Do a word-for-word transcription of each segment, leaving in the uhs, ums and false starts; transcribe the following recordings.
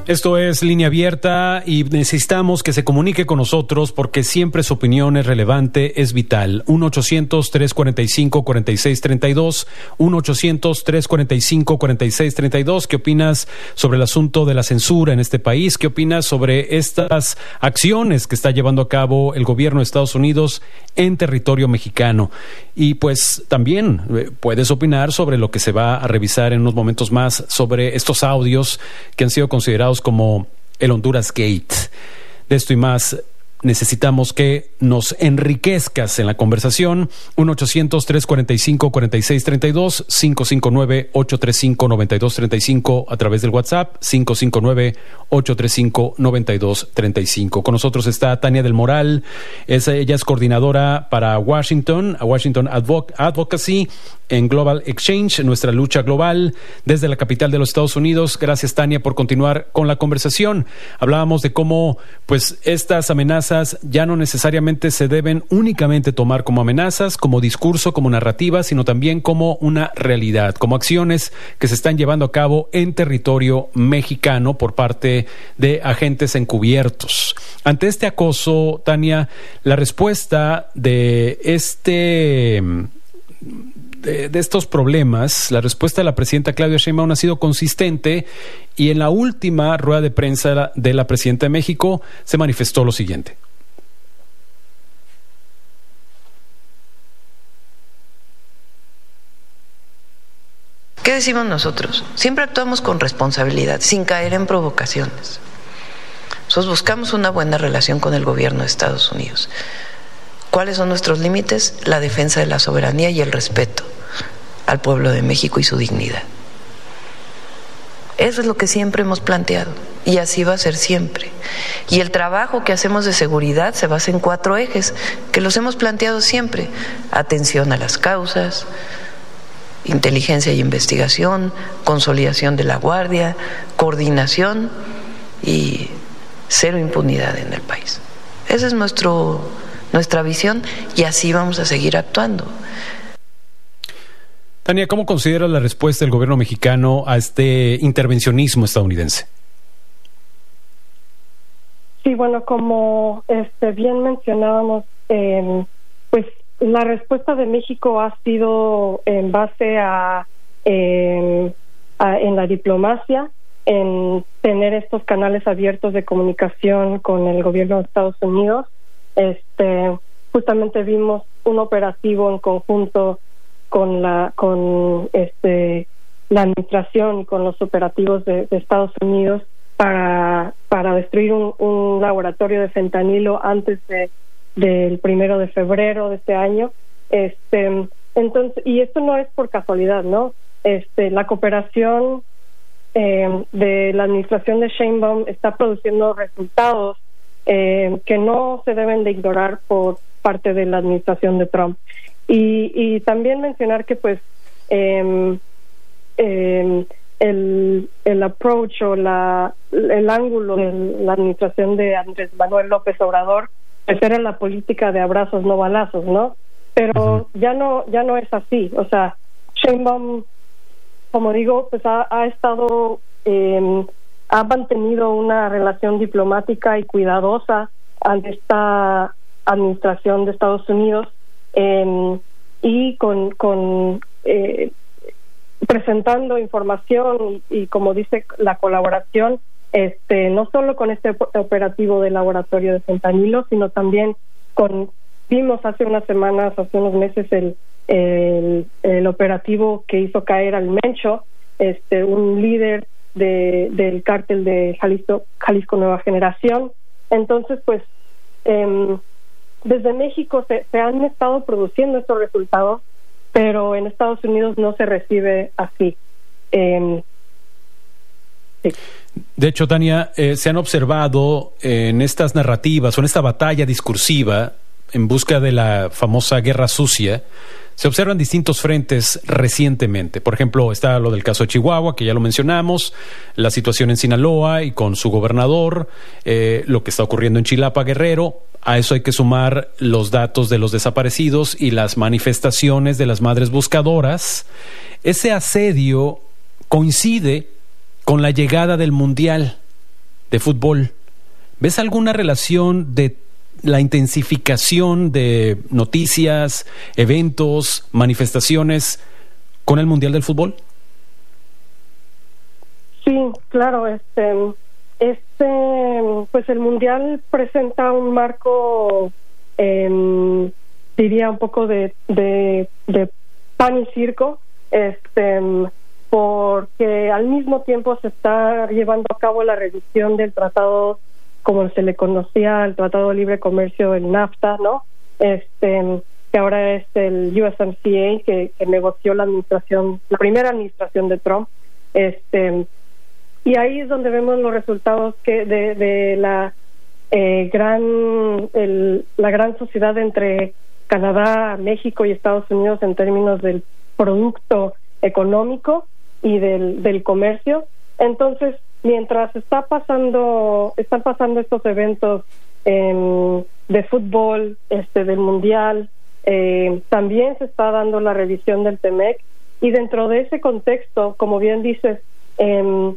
Esto es Línea Abierta y necesitamos que se comunique con nosotros porque siempre su opinión es relevante, es vital. uno ochocientos, tres cuarenta y cinco, cuarenta y seis treinta y dos, uno ochocientos, tres cuarenta y cinco, cuarenta y seis treinta y dos. ¿Qué opinas sobre el asunto de la censura en este país? ¿Qué opinas sobre estas acciones que está llevando a cabo el gobierno de Estados Unidos en territorio mexicano? Y pues también eh, puedes opinar sobre lo que se va a revisar en unos momentos más sobre estos audios que han sido considerados como el Honduras Gate. De esto y más necesitamos que nos enriquezcas en la conversación. uno ochocientos, tres cuarenta y cinco, cuarenta y seis treinta y dos, cinco cinco nueve, ocho tres cinco, nueve dos tres cinco a través del WhatsApp, cinco cinco nueve, ocho tres cinco, nueve dos tres cinco. Con nosotros está Tania del Moral. Es, ella es coordinadora para Washington, a Washington Advoc- Advocacy en Global Exchange, nuestra lucha global desde la capital de los Estados Unidos. Gracias, Tania, por continuar con la conversación. Hablábamos de cómo pues estas amenazas ya no necesariamente se deben únicamente tomar como amenazas, como discurso, como narrativa, sino también como una realidad, como acciones que se están llevando a cabo en territorio mexicano por parte de agentes encubiertos. Ante este acoso, Tania, la respuesta de este... De, de estos problemas, la respuesta de la presidenta Claudia Sheinbaum ha sido consistente y en la última rueda de prensa de la presidenta de México se manifestó lo siguiente. ¿Qué decimos nosotros? Siempre actuamos con responsabilidad, sin caer en provocaciones. Nosotros buscamos una buena relación con el gobierno de Estados Unidos. ¿Cuáles son nuestros límites? La defensa de la soberanía y el respeto al pueblo de México y su dignidad. Eso es lo que siempre hemos planteado y así va a ser siempre. Y el trabajo que hacemos de seguridad se basa en cuatro ejes que los hemos planteado siempre: atención a las causas, inteligencia y investigación, consolidación de la guardia, coordinación y cero impunidad en el país. Ese es nuestro... nuestra visión y así vamos a seguir actuando. Tania, ¿cómo considera la respuesta del gobierno mexicano a este intervencionismo estadounidense? Sí, bueno, como este, bien mencionábamos, eh, pues la respuesta de México ha sido en base a, eh, a en la diplomacia, en tener estos canales abiertos de comunicación con el gobierno de Estados Unidos. Este, justamente vimos un operativo en conjunto con la con este la administración y con los operativos de, de Estados Unidos para para destruir un, un laboratorio de fentanilo antes de del primero de febrero de este año. Este, entonces, y esto no es por casualidad, ¿no? Este, la cooperación eh, de la administración de Sheinbaum está produciendo resultados Eh, que no se deben de ignorar por parte de la administración de Trump. Y, y también mencionar que pues eh, eh, el, el approach o la, el ángulo de la administración de Andrés Manuel López Obrador pues era la política de abrazos no balazos, ¿no? Pero uh-huh. ya no ya no es así. O sea, Sheinbaum, como digo, pues ha, ha estado eh, ha mantenido una relación diplomática y cuidadosa ante esta administración de Estados Unidos eh, y con, con eh, presentando información y, y como dice la colaboración, este no solo con este operativo del laboratorio de fentanilo, sino también con vimos hace unas semanas, hace unos meses el el, el operativo que hizo caer al Mencho, este un líder de del cártel de Jalisco, Jalisco Nueva Generación. Entonces, pues eh, desde México se, se han estado produciendo estos resultados, pero en Estados Unidos no se recibe así. Eh, sí. De hecho, Tania, eh, se han observado en estas narrativas o en esta batalla discursiva en busca de la famosa guerra sucia, se observan distintos frentes recientemente. Por ejemplo, está lo del caso de Chihuahua, que ya lo mencionamos, la situación en Sinaloa y con su gobernador, eh, lo que está ocurriendo en Chilapa, Guerrero. A eso hay que sumar los datos de los desaparecidos y las manifestaciones de las madres buscadoras. Ese asedio coincide con la llegada del Mundial de fútbol. ¿Ves alguna relación de la intensificación de noticias, eventos, manifestaciones con el Mundial del Fútbol? Sí, claro, este, este, pues el Mundial presenta un marco, eh, diría un poco de, de, de pan y circo, este, porque al mismo tiempo se está llevando a cabo la revisión del tratado, como se le conocía, el Tratado de Libre Comercio, el NAFTA, ¿no? Este, que ahora es el U S M C A, que, que negoció la administración, la primera administración de Trump. Este, y ahí es donde vemos los resultados que de, de la eh, gran, el, la gran sociedad entre Canadá, México y Estados Unidos en términos del producto económico y del, del comercio. Entonces, mientras está pasando, están pasando estos eventos eh, de fútbol, este, del mundial, eh, también se está dando la revisión del T M E C, y dentro de ese contexto, como bien dices, eh,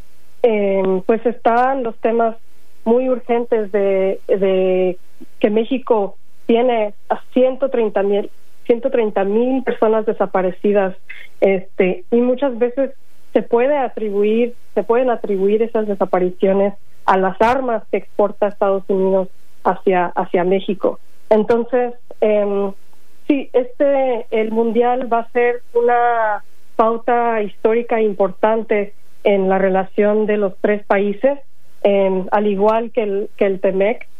eh, pues están los temas muy urgentes de, de que México tiene a ciento treinta mil personas desaparecidas, este, y muchas veces se puede atribuir, se pueden atribuir esas desapariciones a las armas que exporta Estados Unidos hacia hacia México. Entonces, eh, sí, este el mundial va a ser una pauta histórica importante en la relación de los tres países, eh, al igual que el que el T M E C,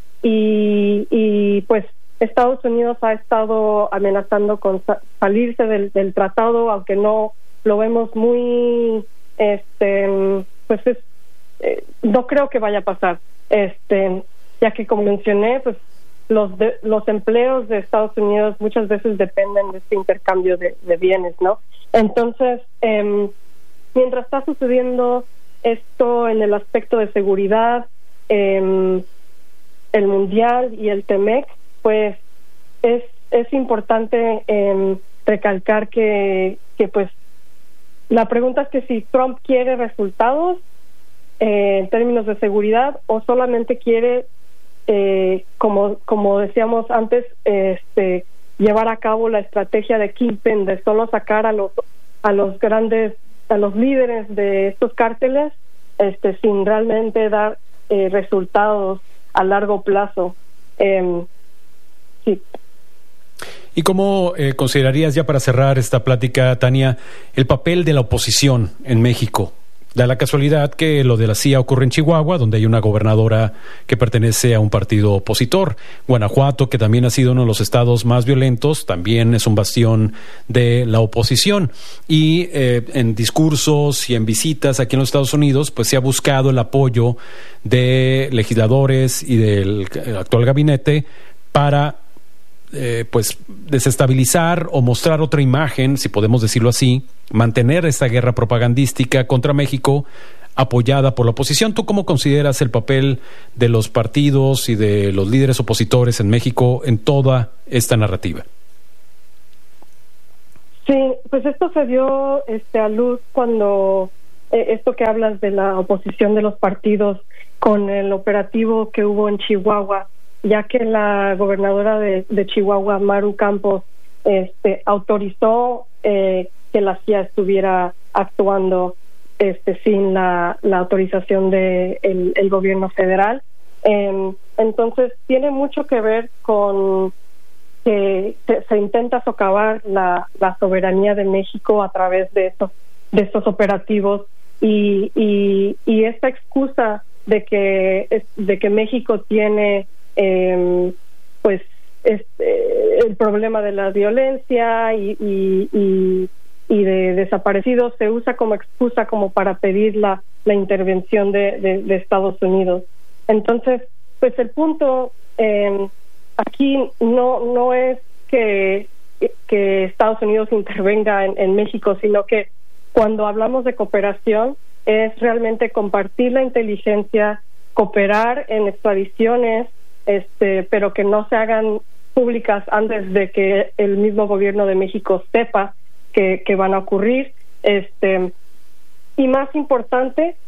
y y pues Estados Unidos ha estado amenazando con sa- salirse del, del tratado, aunque no lo vemos muy, este, pues es, eh, no creo que vaya a pasar, este, ya que como mencioné, pues los de, los empleos de Estados Unidos muchas veces dependen de este intercambio de, de bienes, ¿no? Entonces, eh, mientras está sucediendo esto en el aspecto de seguridad, eh, el mundial y el T M E C, pues es es importante eh, recalcar que que pues la pregunta es que si Trump quiere resultados eh, en términos de seguridad, o solamente quiere, eh, como como decíamos antes, este, llevar a cabo la estrategia de Kingpin, de solo sacar a los a los grandes, a los líderes de estos cárteles, este, sin realmente dar eh, resultados a largo plazo. Eh, sí. ¿Y cómo eh, considerarías, ya para cerrar esta plática, Tania, el papel de la oposición en México? Da la casualidad que lo de la C I A ocurre en Chihuahua, donde hay una gobernadora que pertenece a un partido opositor. Guanajuato, que también ha sido uno de los estados más violentos, también es un bastión de la oposición. Y eh, en discursos y en visitas aquí en los Estados Unidos, pues se ha buscado el apoyo de legisladores y del actual gabinete para Eh, pues desestabilizar o mostrar otra imagen, si podemos decirlo así, mantener esta guerra propagandística contra México apoyada por la oposición. ¿Tú cómo consideras el papel de los partidos y de los líderes opositores en México en toda esta narrativa? Sí, pues esto se dio este, a luz cuando eh, esto que hablas de la oposición de los partidos con el operativo que hubo en Chihuahua, ya que la gobernadora de, de Chihuahua, Maru Campos, este, autorizó eh, que la C I A estuviera actuando este, sin la, la autorización de el, el gobierno federal. Eh, entonces, tiene mucho que ver con que se, se intenta socavar la, la soberanía de México a través de estos, de estos operativos, y, y, y esta excusa de que, de que México tiene Eh, pues este, el problema de la violencia y, y, y, y de desaparecidos se usa como excusa como para pedir la, la intervención de, de, de Estados Unidos. Entonces, pues el punto eh, aquí no no es que, que Estados Unidos intervenga en, en México, sino que cuando hablamos de cooperación es realmente compartir la inteligencia, cooperar en extradiciones, Este, pero que no se hagan públicas antes de que el mismo gobierno de México sepa que, que van a ocurrir. Este, y más importante,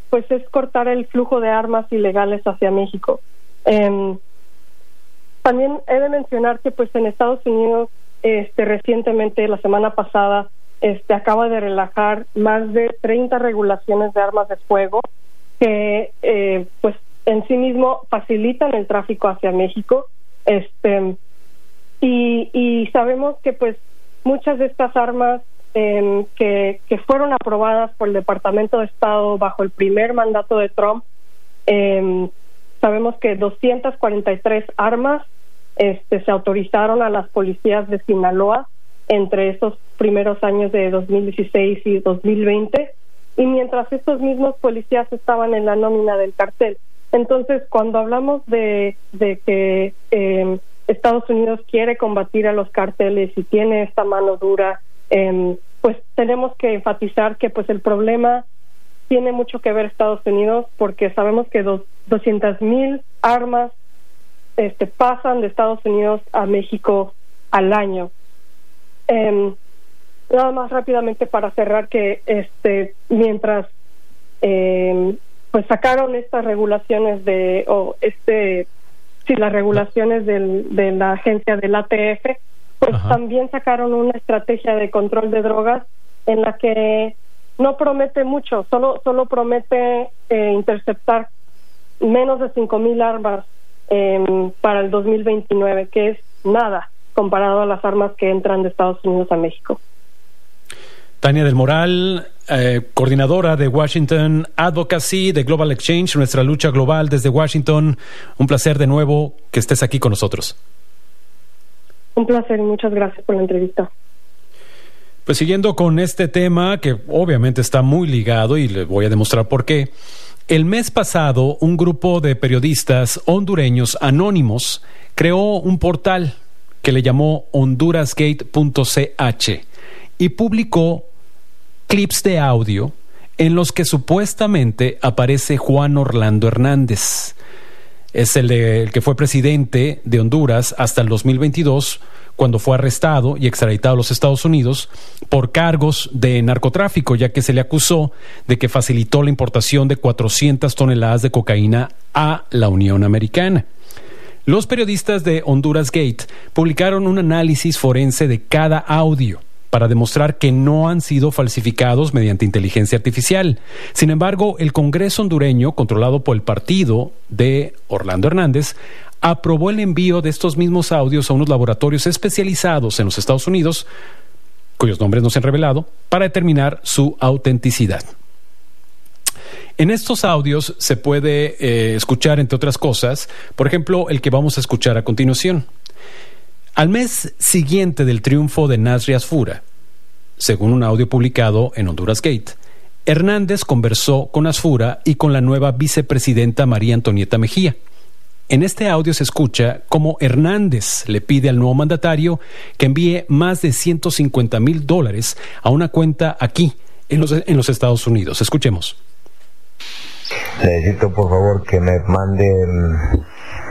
pues es cortar el flujo de armas ilegales hacia México. Eh, también he de mencionar que pues en Estados Unidos este recientemente, la semana pasada, este acaba de relajar más de treinta regulaciones de armas de fuego que eh, pues en sí mismo facilitan el tráfico hacia México. Este y, y sabemos que pues muchas de estas armas eh, que, que fueron aprobadas por el Departamento de Estado bajo el primer mandato de Trump, eh, sabemos que doscientas cuarenta y tres armas este, se autorizaron a las policías de Sinaloa entre estos primeros años de dos mil dieciséis y dos mil veinte, y mientras estos mismos policías estaban en la nómina del cartel. Entonces, cuando hablamos de, de que eh, Estados Unidos quiere combatir a los carteles y tiene esta mano dura, eh, pues tenemos que enfatizar que pues el problema tiene mucho que ver Estados Unidos, porque sabemos que dos, doscientas mil armas este, pasan de Estados Unidos a México al año. Eh, nada más rápidamente para cerrar que este mientras eh, pues sacaron estas regulaciones de o este sí las regulaciones del, de la agencia del A T F, pues Ajá. también sacaron una estrategia de control de drogas en la que no promete mucho, solo solo promete eh, interceptar menos de cinco mil armas eh, para el dos mil veintinueve, que es nada comparado a las armas que entran de Estados Unidos a México. Tania del Moral, eh, coordinadora de Washington Advocacy de Global Exchange, nuestra lucha global desde Washington. Un placer de nuevo que estés aquí con nosotros. Un placer y muchas gracias por la entrevista. Pues siguiendo con este tema, que obviamente está muy ligado y les voy a demostrar por qué. El mes pasado, un grupo de periodistas hondureños anónimos creó un portal que le llamó hondurasgate punto c h y publicó clips de audio en los que supuestamente aparece Juan Orlando Hernández. Es el, de, el que fue presidente de Honduras hasta el dos mil veintidós, cuando fue arrestado y extraditado a los Estados Unidos por cargos de narcotráfico, ya que se le acusó de que facilitó la importación de cuatrocientas toneladas de cocaína a la Unión Americana. Los periodistas de Honduras Gate publicaron un análisis forense de cada audio para demostrar que no han sido falsificados mediante inteligencia artificial. Sin embargo, el Congreso hondureño, controlado por el partido de Orlando Hernández, aprobó el envío de estos mismos audios a unos laboratorios especializados en los Estados Unidos, cuyos nombres no se han revelado, para determinar su autenticidad. En estos audios se puede eh, escuchar, entre otras cosas, por ejemplo, el que vamos a escuchar a continuación. Al mes siguiente del triunfo de Nasri Asfura, según un audio publicado en Honduras Gate, Hernández conversó con Asfura y con la nueva vicepresidenta María Antonieta Mejía. En este audio se escucha cómo Hernández le pide al nuevo mandatario que envíe más de ciento cincuenta mil dólares a una cuenta aquí, en los, en los Estados Unidos. Escuchemos. Necesito por favor que me manden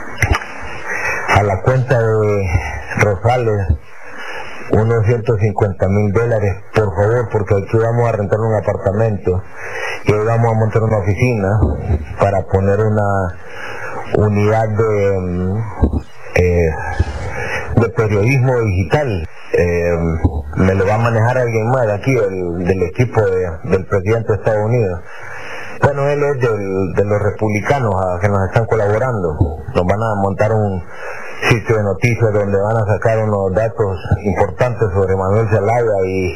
a la cuenta de Rosales unos ciento cincuenta mil dólares, por favor, porque aquí vamos a rentar un apartamento y hoy vamos a montar una oficina para poner una unidad de, eh, de periodismo digital. Eh, me lo va a manejar alguien más de aquí, del, del equipo de, del presidente de Estados Unidos. Bueno, él es del, de los republicanos a, que nos están colaborando. Nos van a montar un sitio de noticias donde van a sacar unos datos importantes sobre Manuel Zelaya y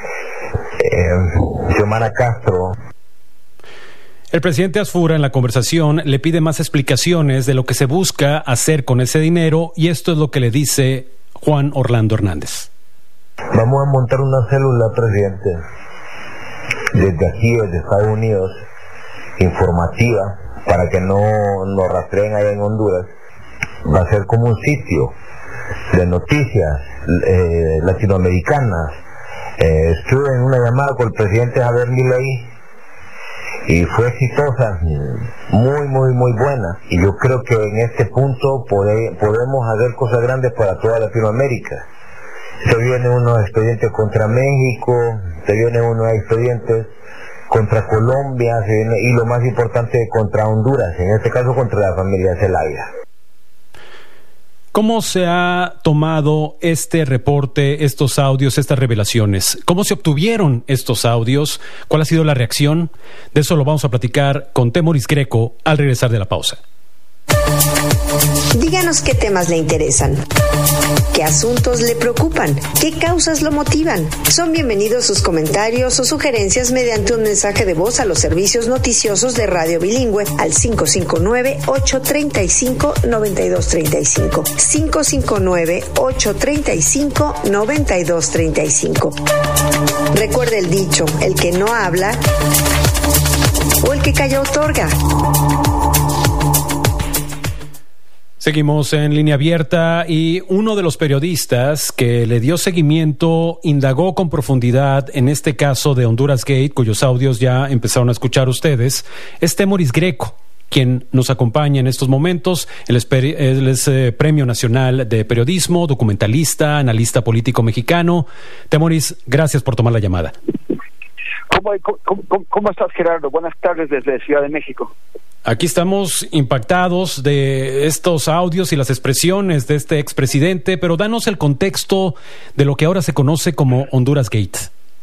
eh, Xiomara Castro. El presidente Asfura en la conversación le pide más explicaciones de lo que se busca hacer con ese dinero, y esto es lo que le dice Juan Orlando Hernández. Vamos a montar una célula, presidente, desde aquí, desde Estados Unidos, informativa, para que no nos rastreen allá en Honduras. Va a ser como un sitio de noticias eh, latinoamericanas. Eh, estuve en una llamada con el presidente Javier Milei y fue exitosa, muy muy muy buena, y yo creo que en este punto pode, podemos hacer cosas grandes para toda Latinoamérica. Se vienen unos expedientes contra México, se vienen unos expedientes contra Colombia se viene, y lo más importante, contra Honduras, en este caso contra la familia Zelaya. ¿Cómo se ha tomado este reporte, estos audios, estas revelaciones? ¿Cómo se obtuvieron estos audios? ¿Cuál ha sido la reacción? De eso lo vamos a platicar con Temoris Greco al regresar de la pausa. Díganos qué temas le interesan, qué asuntos le preocupan, qué causas lo motivan. Son bienvenidos sus comentarios o sugerencias mediante un mensaje de voz a los servicios noticiosos de Radio Bilingüe al cinco cinco nueve, ocho tres cinco, nueve dos tres cinco. cinco cinco nueve, ocho tres cinco, nueve dos tres cinco. Recuerde el dicho, el que no habla o el que calla otorga. Seguimos en Línea Abierta y uno de los periodistas que le dio seguimiento indagó con profundidad en este caso de Honduras Gate, cuyos audios ya empezaron a escuchar ustedes, es Temoris Greco, quien nos acompaña en estos momentos. Él es, él es eh, Premio Nacional de Periodismo, documentalista, analista político mexicano. Temoris, gracias por tomar la llamada. ¿Cómo, cómo, cómo estás, Gerardo? Buenas tardes desde Ciudad de México. Aquí estamos impactados de estos audios y las expresiones de este expresidente, pero danos el contexto de lo que ahora se conoce como Honduras Gate.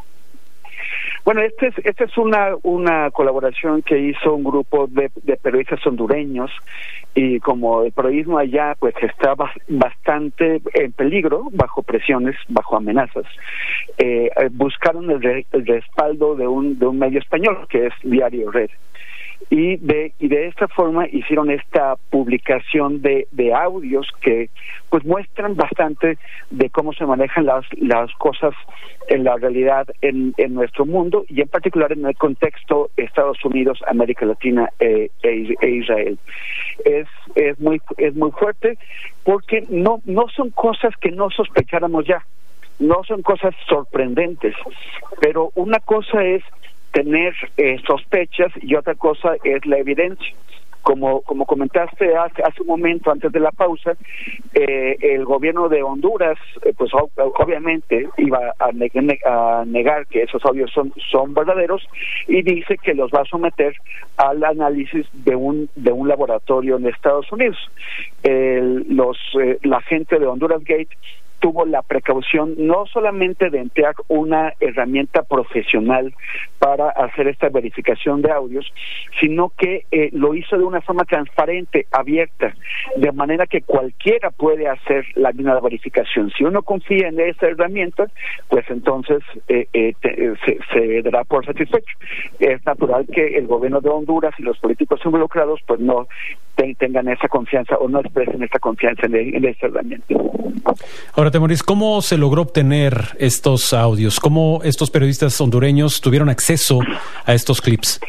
Bueno, esta es, este es una, una colaboración que hizo un grupo de, de periodistas hondureños, y como el periodismo allá pues está bastante en peligro, bajo presiones, bajo amenazas, eh, buscaron el, re, el respaldo de un, de un medio español que es Diario Red. Y de y de esta forma hicieron esta publicación de, de audios que pues muestran bastante de cómo se manejan las las cosas en la realidad en, en nuestro mundo, y en particular en el contexto Estados Unidos, América Latina e, e, e Israel. Es es muy es muy fuerte porque no no son cosas que no sospecháramos ya, no son cosas sorprendentes, pero una cosa es tener eh, sospechas y otra cosa es la evidencia. Como como comentaste hace, hace un momento antes de la pausa, eh, el gobierno de Honduras, eh, pues ob- obviamente iba a, neg- a negar que esos audios son son verdaderos, y dice que los va a someter al análisis de un de un laboratorio en Estados Unidos. El, los eh, la gente de Honduras Gate tuvo la precaución no solamente de emplear una herramienta profesional para hacer esta verificación de audios, sino que eh, lo hizo de una forma transparente, abierta, de manera que cualquiera puede hacer la misma verificación. Si uno confía en esa herramienta, pues entonces eh, eh, te, se, se dará por satisfecho. Es natural que el gobierno de Honduras y los políticos involucrados pues no te, tengan esa confianza o no expresen esa confianza en, el, en esa herramienta. Ahora, Temoris, ¿cómo se logró obtener estos audios? ¿Cómo estos periodistas hondureños tuvieron acceso a estos clips?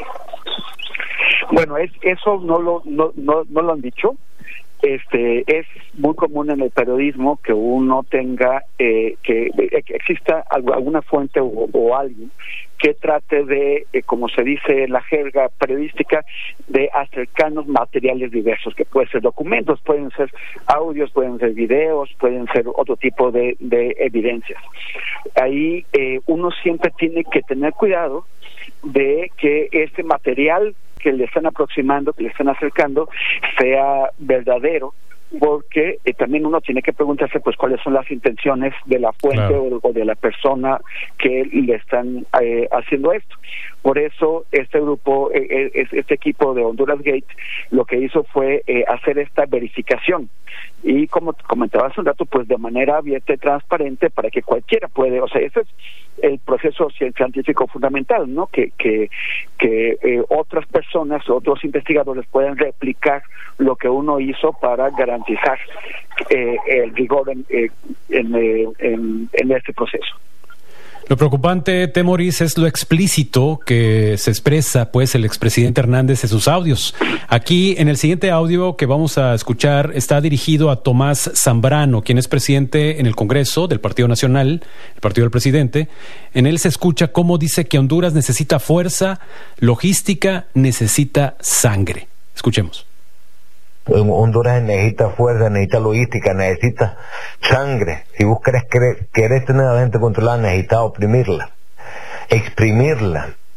Bueno, es, eso no lo no, no, no lo han dicho. Este es muy común en el periodismo que uno tenga eh, que, que exista alguna fuente o, o alguien que trate de, eh, como se dice en la jerga periodística, de acercarnos materiales diversos, que pueden ser documentos, pueden ser audios, pueden ser videos, pueden ser otro tipo de, de evidencias. Ahí eh, uno siempre tiene que tener cuidado de que este material que le están aproximando, que le están acercando, sea verdadero, porque eh, también uno tiene que preguntarse pues cuáles son las intenciones de la fuente, claro, o, o de la persona que le están eh, haciendo esto. Por eso este grupo, eh, eh, este equipo de Honduras Gate, lo que hizo fue eh, hacer esta verificación, y como comentaba hace un rato, pues de manera abierta y transparente, para que cualquiera puede, o sea, ese es el proceso científico fundamental, ¿no? Que que que eh, otras personas, otros investigadores puedan replicar lo que uno hizo para garantizar eh, el rigor en, eh, en, eh, en, en este proceso. Lo preocupante, Temoris, es lo explícito que se expresa pues el expresidente Hernández en sus audios. Aquí, en el siguiente audio que vamos a escuchar, está dirigido a Tomás Zambrano, quien es presidente en el Congreso del Partido Nacional, el partido del presidente. En él se escucha cómo dice que Honduras necesita fuerza, logística, necesita sangre. Escuchemos. Honduras necesita fuerza, necesita logística, necesita sangre. Si vos querés, querés, querés tener a la gente controlada, necesitas oprimirla, exprimirla,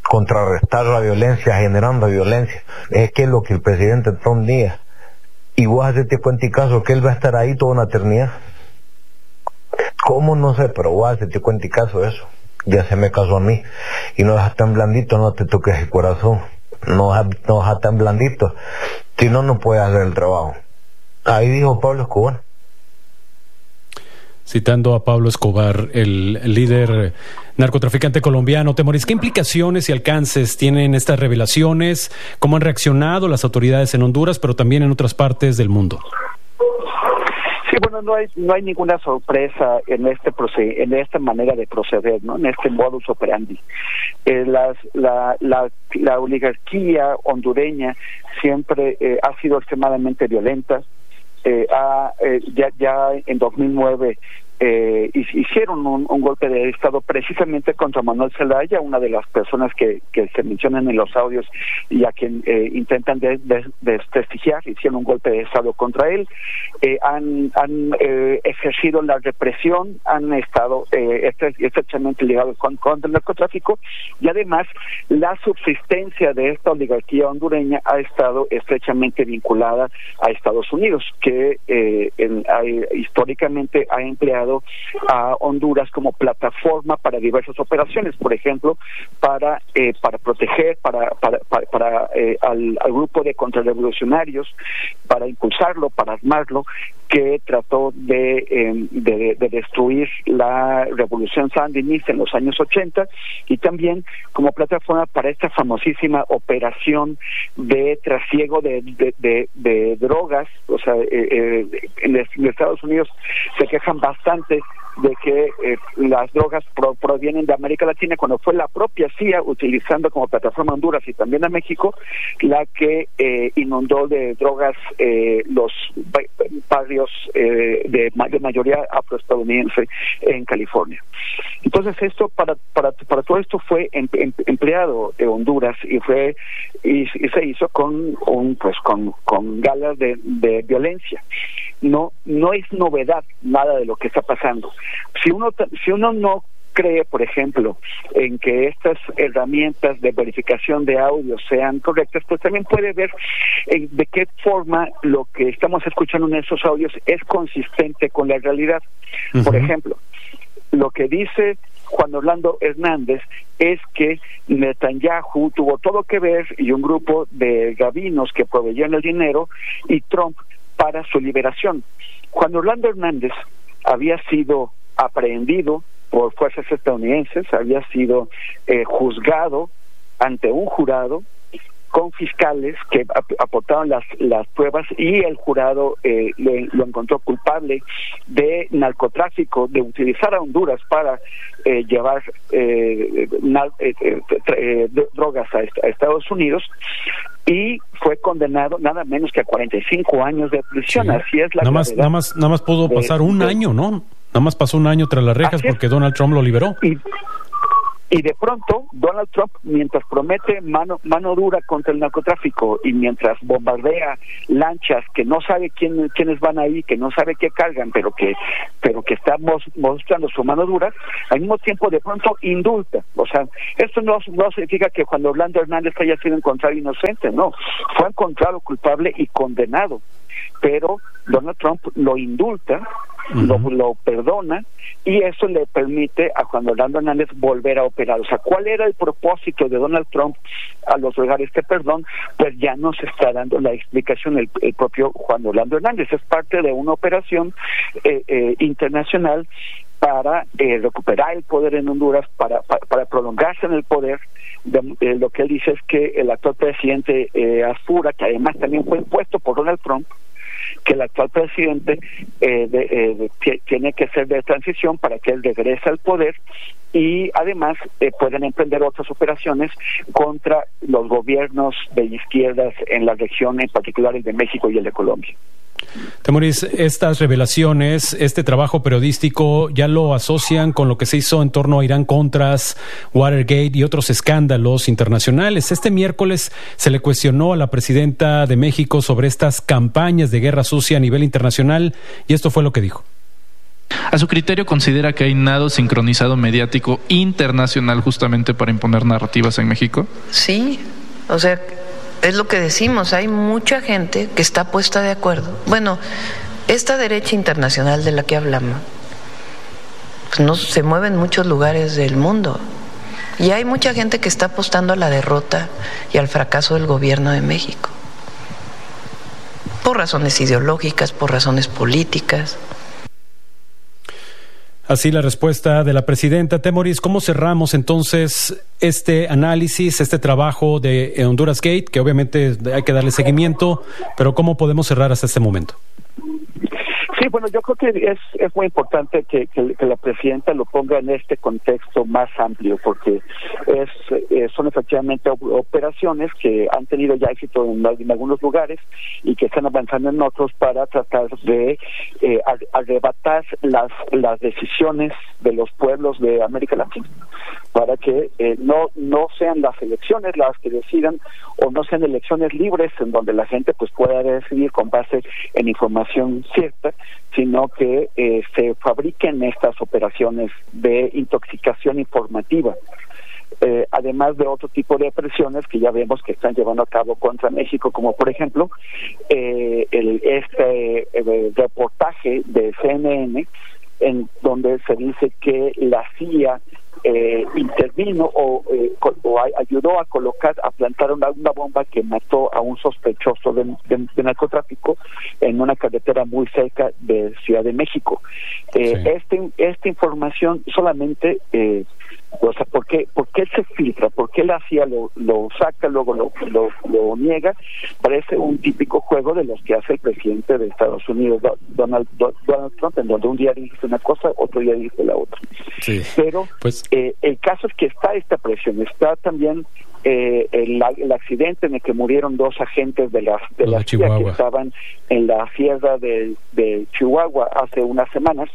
contrarrestar la violencia generando violencia. Es que es lo que el presidente Trump diga. Y vos hacete cuenta y caso que él va a estar ahí toda una eternidad. ¿Cómo? No sé, pero vos hacete cuenta y caso de eso. Ya se me casó a mí. Y no dejas tan blandito, no te toques el corazón. No dejas tan blandito. Si no, no puedes hacer el trabajo. Ahí dijo Pablo Escobar. Citando a Pablo Escobar, el, el líder narcotraficante colombiano. Temoris, ¿qué implicaciones y alcances tienen estas revelaciones? ¿Cómo han reaccionado las autoridades en Honduras, pero también en otras partes del mundo? Sí, bueno, no hay no hay ninguna sorpresa en este proced en esta manera de proceder, ¿no? En este modus operandi. Eh, las, la, la, la oligarquía hondureña siempre eh, ha sido extremadamente violenta. Eh, ha, eh, ya, ya en dos mil nueve eh, hicieron un, un golpe de Estado precisamente contra Manuel Zelaya, una de las personas que, que se mencionan en los audios y a quien eh, intentan de, de, desprestigiar. Hicieron un golpe de Estado contra él. Eh, han han eh, ejercido la represión, han estado eh, estrechamente ligados con, con el narcotráfico, y además la subsistencia de esta oligarquía hondureña ha estado estrechamente vinculada a Estados Unidos, que eh, en, hay, históricamente ha empleado a Honduras como plataforma para diversas operaciones, por ejemplo, para eh, para proteger para para para, para eh, al, al grupo de contrarrevolucionarios, para impulsarlo, para armarlo, que trató de, eh, de, de destruir la revolución sandinista en los años ochenta, y también como plataforma para esta famosísima operación de trasiego de, de, de, de drogas. O sea, eh, eh, en, en Estados Unidos se quejan bastante de que eh, las drogas pro, provienen de América Latina, cuando fue la propia C I A, utilizando como plataforma Honduras y también a México, la que eh, inundó de drogas eh, los barrios eh, de, de mayoría afroestadounidense en California. Entonces esto para para para todo esto fue em, em, empleado de Honduras y fue y, y se hizo con un pues con con galas de, de violencia. No no es novedad nada de lo que está pasando. Si uno si uno no cree, por ejemplo, en que estas herramientas de verificación de audio sean correctas, pues también puede ver eh, de qué forma lo que estamos escuchando en esos audios es consistente con la realidad. Uh-huh. Por ejemplo, lo que dice Juan Orlando Hernández es que Netanyahu tuvo todo que ver, y un grupo de rabinos que proveían el dinero, y Trump para su liberación. Juan Orlando Hernández había sido aprehendido por fuerzas estadounidenses, había sido eh, juzgado ante un jurado con fiscales que ap aportaron las las pruebas, y el jurado eh, le, lo encontró culpable de narcotráfico, de utilizar a Honduras para eh, llevar eh, nar eh, eh, eh, drogas a, est a Estados Unidos, y fue condenado nada menos que a cuarenta y cinco años de prisión. Sí. Así es la nada más, nada más, nada más pudo pasar de, un de, año, ¿no? Nada más pasó un año tras las rejas porque Donald Trump lo liberó. Y, Y de pronto, Donald Trump, mientras promete mano mano dura contra el narcotráfico y mientras bombardea lanchas que no sabe quién, quiénes van ahí, que no sabe qué cargan, pero que pero que estamos mostrando su mano dura, al mismo tiempo de pronto indulta. O sea, esto no, no significa que Juan Orlando Hernández haya sido encontrado inocente, no. Fue encontrado culpable y condenado. Pero Donald Trump lo indulta, uh-huh. lo, lo perdona, y eso le permite a Juan Orlando Hernández volver a operar. O sea, ¿cuál era el propósito de Donald Trump al otorgar este perdón? Pues ya nos está dando la explicación el, el propio Juan Orlando Hernández. Es parte de una operación eh, eh, internacional para eh, recuperar el poder en Honduras, para, para, para prolongarse en el poder. De, de lo que él dice es que el actual presidente eh, Asfura, que además también fue impuesto por Donald Trump, que el actual presidente eh, de, eh, de, tiene que ser de transición para que él regrese al poder, y además eh, pueden emprender otras operaciones contra los gobiernos de izquierdas en la región, en particular el de México y el de Colombia. Temoris, estas revelaciones, este trabajo periodístico, ya lo asocian con lo que se hizo en torno a Irán Contras, Watergate y otros escándalos internacionales. Este miércoles se le cuestionó a la presidenta de México sobre estas campañas de guerra sucia a nivel internacional, y esto fue lo que dijo. ¿A su criterio considera que hay nado sincronizado mediático internacional justamente para imponer narrativas en México? Sí, o sea, es lo que decimos, hay mucha gente que está puesta de acuerdo. Bueno, esta derecha internacional de la que hablamos, pues no se mueve en muchos lugares del mundo. Y hay mucha gente que está apostando a la derrota y al fracaso del gobierno de México. Por razones ideológicas, por razones políticas. Así la respuesta de la presidenta. Temoris, ¿cómo cerramos entonces este análisis, este trabajo de Honduras Gate, que obviamente hay que darle seguimiento, pero cómo podemos cerrar hasta este momento? Sí, bueno, yo creo que es es muy importante que, que, que la presidenta lo ponga en este contexto más amplio, porque es eh, son efectivamente operaciones que han tenido ya éxito en, en algunos lugares y que están avanzando en otros para tratar de eh, arrebatar las las decisiones de los pueblos de América Latina, para que eh, no no sean las elecciones las que decidan, o no sean elecciones libres en donde la gente pues pueda decidir con base en información cierta, sino que eh, se fabriquen estas operaciones de intoxicación informativa. Eh, además de otro tipo de presiones que ya vemos que están llevando a cabo contra México, como por ejemplo eh, el, este eh, reportaje de C N N en donde se dice que la C I A eh, intervino o, eh, o ayudó a colocar, a plantar una, una bomba que mató a un sospechoso de, de, de narcotráfico en una carretera muy cerca de Ciudad de México. Eh, sí. este, esta información solamente, eh, o sea, ¿por qué, ¿por qué se filtra? ¿Por qué la C I A lo, lo saca, luego lo, lo, lo niega? Parece un típico juego de los que hace el presidente de Estados Unidos, Donald, Donald Trump, en donde un día dice una cosa, otro día dice la otra. Sí. Pero pues eh, el caso es que está esta presión, está también eh, el, el accidente en el que murieron dos agentes de la, de la C I A que estaban en la sierra de, de Chihuahua hace unas semanas.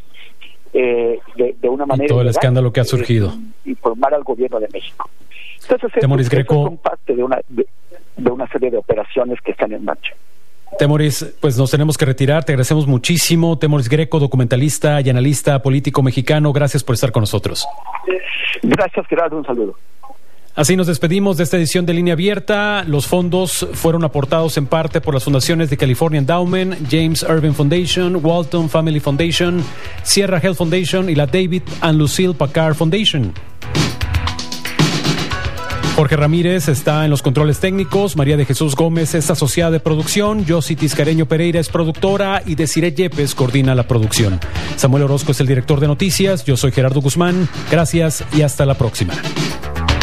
Eh, de, de una manera y todo el ilegal, escándalo que ha surgido eh, informar al gobierno de México. Entonces Temoris eso, Greco, eso son parte de una de, de una serie de operaciones que están en marcha. Temoris, pues nos tenemos que retirar, te agradecemos muchísimo. Temoris Greco, documentalista y analista político mexicano, gracias por estar con nosotros. Gracias, Gerardo, un saludo. Así nos despedimos de esta edición de Línea Abierta. Los fondos fueron aportados en parte por las fundaciones de California Endowment, James Irving Foundation, Walton Family Foundation, Sierra Health Foundation y la David and Lucille Packard Foundation. Jorge Ramírez está en los controles técnicos, María de Jesús Gómez es asociada de producción, Yossi Tiscareño Pereira es productora y Desiree Yepes coordina la producción. Samuel Orozco es el director de noticias, yo soy Gerardo Guzmán, gracias y hasta la próxima.